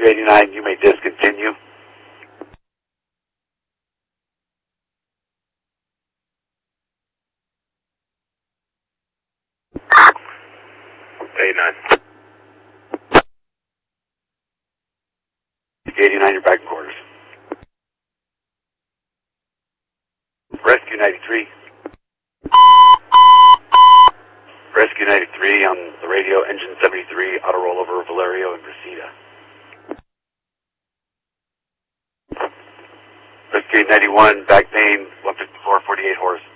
Rescue 89, you may discontinue. Rescue 89, you're back in quarters. Rescue 93. Rescue 93 on the radio, engine 73, auto rollover, Valerio and Reseda. Rescue 91, back main, 154, 48 horse.